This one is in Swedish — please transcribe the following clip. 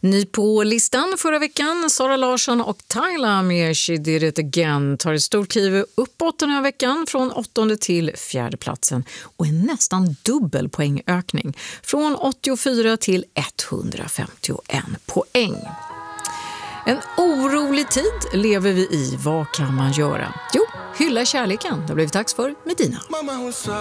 Ny på listan förra veckan, Sara Larsson och Tyla med She Did It Again tar ett stort kliv uppåt den här veckan från 8:e till 4:e platsen och en nästan dubbel poängökning från 84 till 151 poäng. En orolig tid lever vi i. Vad kan man göra? Jo, hylla kärleken. Det blev dags för Medina.